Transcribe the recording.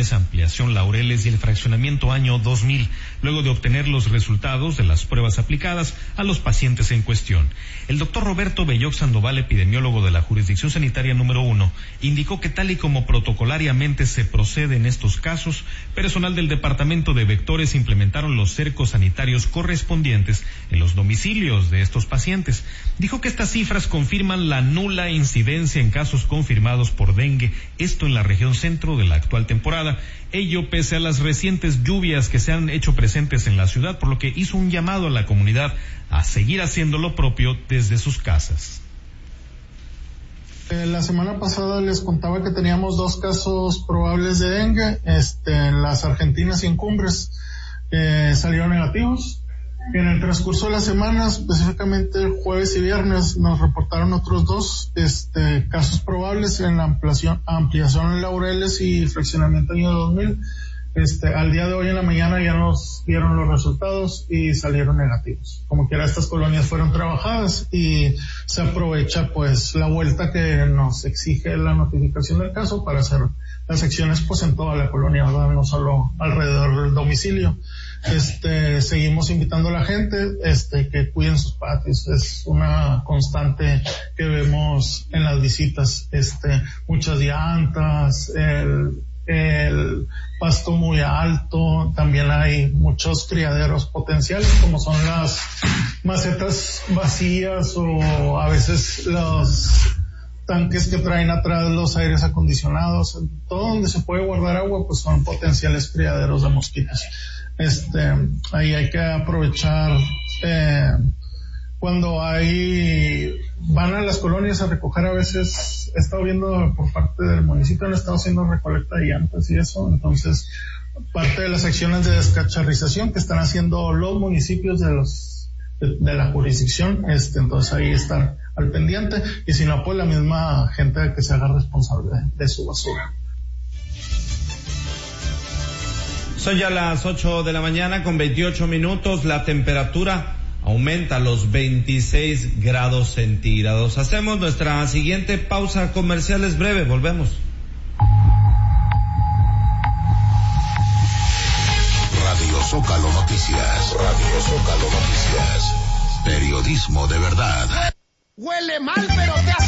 Colonias Ampliación Laureles y el Fraccionamiento Año 2000, luego de obtener los resultados de las pruebas aplicadas a los pacientes en cuestión. El doctor Roberto Belloc Sandoval, epidemiólogo de la Jurisdicción Sanitaria número 1, indicó que tal y como protocolariamente se procede en estos casos, personal del Departamento de Vectores implementaron los cercos sanitarios correspondientes en los domicilios de estos pacientes. Dijo que estas cifras confirman la nula incidencia en casos confirmados por dengue, esto en la región centro de la actual temporada, ello pese a las recientes lluvias que se han hecho presentes en la ciudad, por lo que hizo un llamado a la comunidad a seguir haciendo lo propio desde sus casas. La semana pasada les contaba que teníamos 2 casos probables de dengue, en las Argentinas y en Cumbres, salieron negativos. En el transcurso de la semana, específicamente el jueves y viernes, nos reportaron otros 2 casos probables en la ampliación en Laureles y fraccionamiento año 2000. Al día de hoy en la mañana ya nos dieron los resultados y salieron negativos. Como quiera, estas colonias fueron trabajadas y se aprovecha pues la vuelta que nos exige la notificación del caso para hacer las acciones pues en toda la colonia, ¿verdad? No solo alrededor del domicilio. Seguimos invitando a la gente, que cuiden sus patios. Es una constante que vemos en las visitas, muchas llantas, el pasto muy alto, también hay muchos criaderos potenciales como son las macetas vacías o a veces los tanques que traen atrás los aires acondicionados. Todo donde se puede guardar agua pues son potenciales criaderos de mosquitos. Ahí hay que aprovechar cuando van a las colonias a recoger. A veces he estado viendo por parte del municipio, han estado haciendo recolecta de llantas y eso, entonces parte de las acciones de descacharrización que están haciendo los municipios de la jurisdicción, entonces ahí estar al pendiente, y si no pues la misma gente que se haga responsable de su basura. Son ya las 8 de la mañana con 28 minutos, la temperatura aumenta a los 26 grados centígrados. Hacemos nuestra siguiente pausa comercial, es breve, volvemos. Radio Zócalo Noticias. Radio Zócalo Noticias. Periodismo de verdad. Huele mal, pero te